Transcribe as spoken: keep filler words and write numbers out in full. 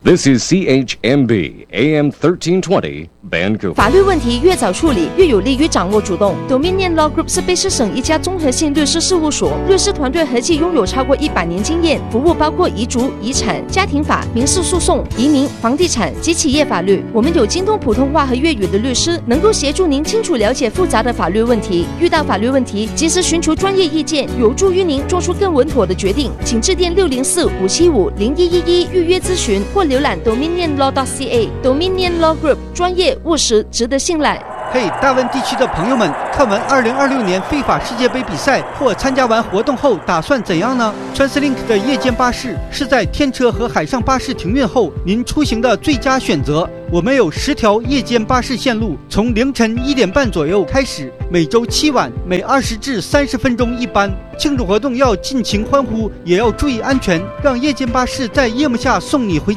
This is C H M B A M thirteen twenty Vancouver。 法律问题越早处理，越有利于掌握主动。Dominion Law Group 是卑诗省一家综合性律师事务所，律师团队合计拥有超过一百年经验，服务包括遗嘱、遗产、家庭法、民事诉讼、移民、房地产及企业法律。我们有精通普通话和粤语的律师，能够协助您清楚了解复杂的法律问题。遇到法律问题，及时寻求专业意见，有助于您做出更稳妥的决定。请致电六零四五七五零一一一预约咨询，或浏览 dominion law dot c a。 Dominion Law Group 专业务实，值得信赖。 嘿、hey, 大温地区的朋友们，看完二零二六年非法世界杯比赛或参加完活动后打算怎样呢？ TransLink 的夜间巴士是在天车和海上巴士停运后您出行的最佳选择。我们有十条夜间巴士线路，从凌晨一点半左右开始，每周七晚，每二十至三十分钟一班。庆祝活动要尽情欢呼，也要注意安全，让夜间巴士在夜幕下送你回家。